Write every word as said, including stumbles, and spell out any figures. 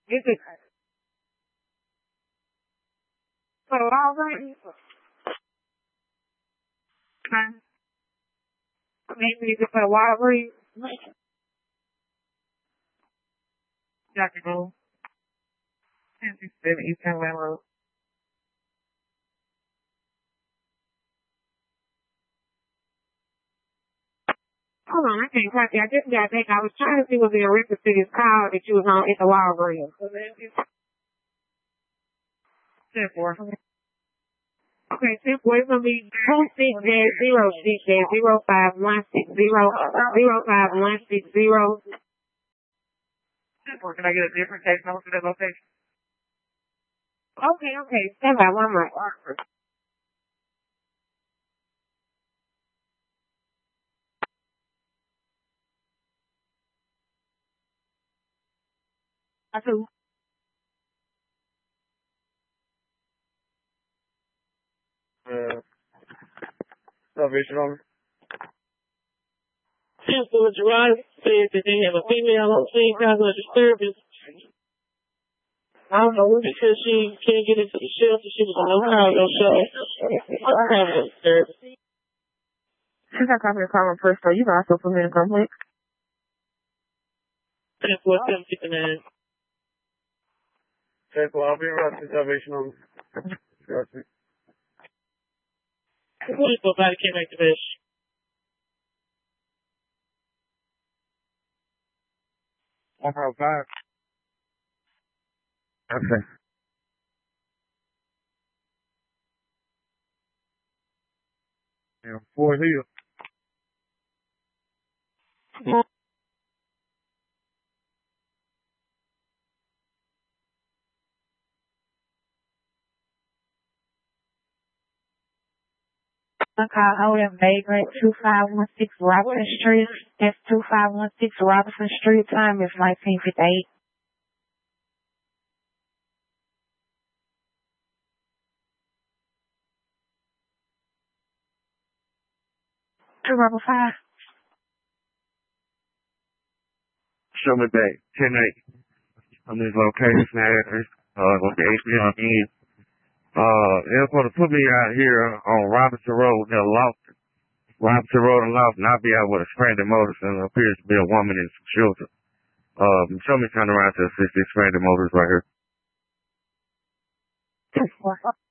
Is it for Walgreens? Huh? Maybe is it for Walgreens? Doctor Go. fifty-seven East Carolina Road. Hold on, I can't copy. I just got back. I was trying to see what the reference to this call that you was on at the Walgreens. Ten four. Okay, ten four is gonna be two six dash zero six dash zero five one six zero zero five one six zero. Ten four. Can I get a different case number for that location? Okay, okay. Stand by one more. I do. Uh, salvation number. Simple Gerard said that they have a female on scene causing a disturbance. I don't know, because she can't get into the shelter. She was on the Ohio show. I'm having a disturbance. Since I copy the call first, so you can also put me in complaint. ten four seven fifty-nine. ten four, I'll be around to salvation number. Gotcha. People body cam activation. one oh five. Okay. Yeah, four here. I call O M Vagrant two five one six Robinson Street. That's two five one six Robinson Street. Time is nineteen fifty-eight. two Rebel five. Show me back. ten eight. On this location address. Uh, with the H B on in. Uh, they're going to put me out here on Robinson Road. They're lost. Robinson Road and lost, and I'll be out with a stranded motorist and there appears to be a woman in some shelter. Um, show me turn around to assist these stranded motors right here.